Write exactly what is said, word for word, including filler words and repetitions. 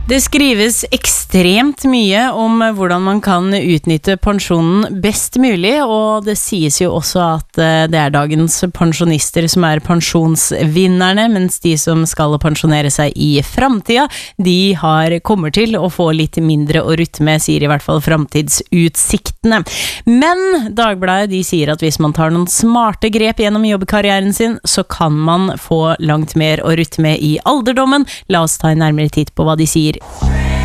Det skrives ekstremt mye om hvordan man kan utnytte pensjonen best mulig, og det sies jo også at det er dagens pensjonister som er pensjonsvinnerne, mens de som skal pensjonere seg i fremtida, de har, kommer til å få litt mindre å rutte med, sier i hvert fall fremtidsutsiktene. Men Dagbladet de sier at hvis man tar noen smarte grep gjennom jobbkarrieren sin, så kan man få langt mer å rutte med i alderdommen. La oss ta en nærmere titt på hva de sier.